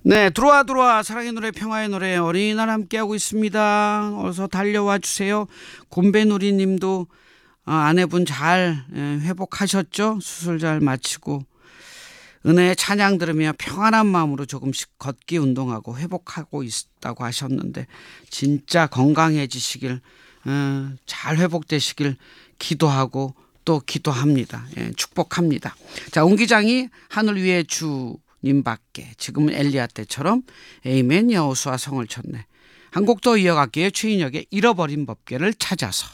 네, 들어와 사랑의 노래 평화의 노래 어린이날 함께하고 있습니다. 어서 달려와 주세요. 곰배누리님도 아내분 잘 회복하셨죠? 수술 잘 마치고 은혜의 찬양 들으며 평안한 마음으로 조금씩 걷기 운동하고 회복하고 있다고 하셨는데 진짜 건강해지시길 잘 회복되시길 기도하고 또 기도합니다. 축복합니다. 자, 온 기장이 하늘 위의 주님밖에 지금은 엘리야 때처럼 에이멘 여호수아 성을 쳤네. 한 곡 더 이어갈게요. 최인혁의 잃어버린 법궤를 찾아서.